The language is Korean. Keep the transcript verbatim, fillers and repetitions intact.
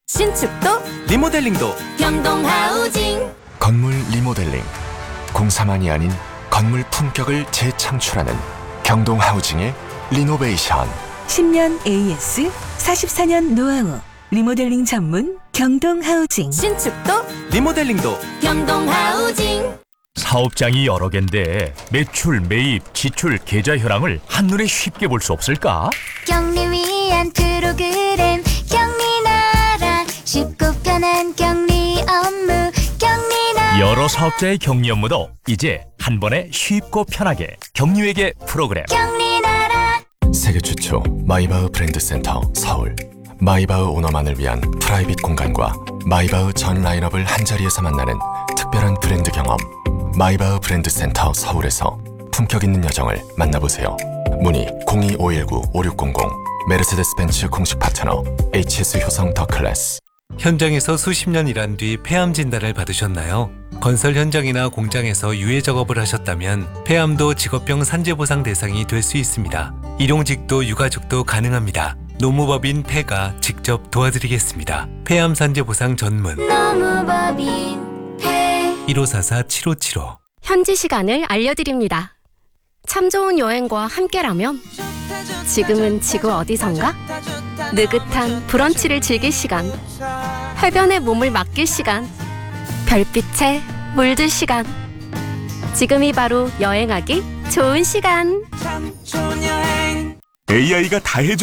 신축도 리모델링도 경동하우징. 건물 리모델링, 공사만이 아닌 건물 품격을 재창출하는 경동하우징의 리노베이션. 십 년 에이에스, 사십사 년 노하우, 리모델링 전문 경동하우징. 신축도 리모델링도 경동하우징. 사업장이 여러 개인데 매출, 매입, 지출, 계좌 현황을 한눈에 쉽게 볼 수 없을까? 격리 위한 프로그램 격리나라, 쉽고 편한 격리 업무 격리나라. 여러 사업자의 격리 업무도 이제 한 번에 쉽고 편하게 격리회계 프로그램. 격리나라. 세계 최초 마이바흐 브랜드 센터 서울. 마이바흐 오너만을 위한 프라이빗 공간과 마이바흐 전 라인업을 한자리에서 만나는 특별한 브랜드 경험. 마이바흐 브랜드 센터 서울에서 품격 있는 여정을 만나보세요. 문의 공이 오일구 오육공공. 메르세데스 벤츠 공식 파트너 에이치에스 효성 더 클래스. 현장에서 수십 년 일한 뒤 폐암 진단을 받으셨나요? 건설 현장이나 공장에서 유해 작업을 하셨다면 폐암도 직업병 산재보상 대상이 될 수 있습니다. 일용직도 유가족도 가능합니다. 노무법인 폐가 직접 도와드리겠습니다. 폐암 산재보상 전문 노무법인 폐. 일오사사 칠오칠오. 현지 시간을 알려드립니다. 참 좋은 여행과 함께라면 지금은 지구 어디선가? 느긋한 브런치를 즐길 시간, 해변에 몸을 맡길 시간, 별빛에 물들 시간. 지금이 바로 여행하기 좋은 시간. 에이아이가 다 해줘.